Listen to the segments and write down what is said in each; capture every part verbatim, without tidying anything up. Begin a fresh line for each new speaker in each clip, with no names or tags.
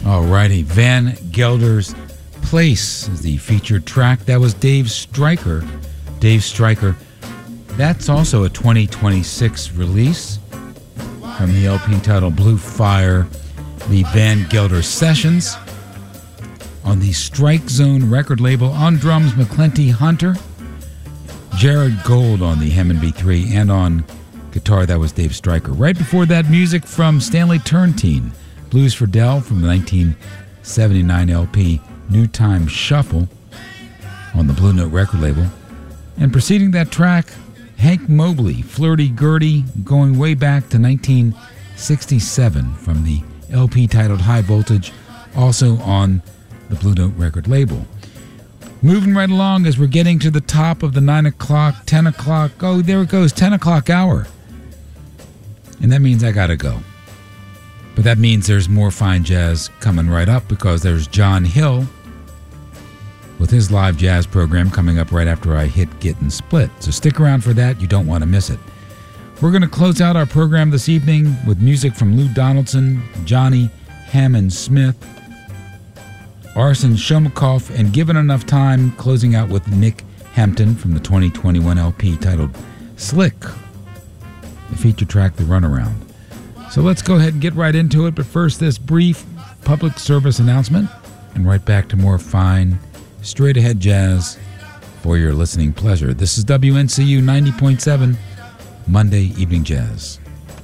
Alrighty, Van Gelder's Place is the featured track. That was Dave Stryker. Dave Stryker. That's also a twenty twenty-six release from the L P titled Blue Fire, the Van Gelder Sessions. On the Strike Zone record label, on drums, McClenty Hunter. Jared Gold on the Hammond B three, and on guitar, that was Dave Stryker. Right before that, music from Stanley Turrentine, Blues for Dell from the nineteen seventy-nine L P New Time Shuffle on the Blue Note record label. And preceding that track, Hank Mobley, Flirty Gurdy, going way back to nineteen sixty-seven from the L P titled High Voltage, also on the Blue Note record label. Moving right along as we're getting to the top of the nine o'clock, ten o'clock, oh, there it goes, ten o'clock hour. And that means I gotta go. But that means there's more fine jazz coming right up, because there's John Hill with his live jazz program coming up right after I hit Getting Split. So stick around for that. You don't want to miss it. We're going to close out our program this evening with music from Lou Donaldson, Johnny Hammond Smith, Arsen Shomakoff, and given enough time, closing out with Nick Hampton from the twenty twenty-one L P titled Slick, the feature track, The Runaround. So let's go ahead and get right into it, but first this brief public service announcement, and right back to more fine, straight-ahead jazz for your listening pleasure. This is W N C U ninety point seven, Monday Evening Jazz.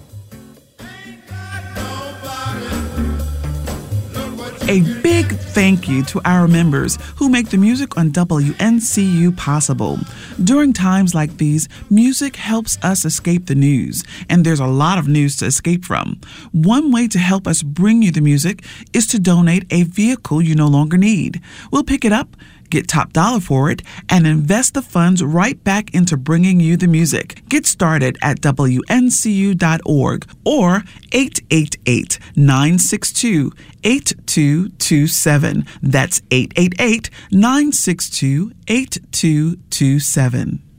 A big thank you to our members who make the music on W N C U possible. During times like these, music helps us escape the news, and there's a lot of news to escape from. One way to help us bring you the music is to donate a vehicle you no longer need. We'll pick it up, get top dollar for it, and invest the funds right back into bringing you the music. Get started at W N C U dot org or eight eight eight, nine six two, eight two two seven. That's eight eight eight, nine six two, eight two two seven.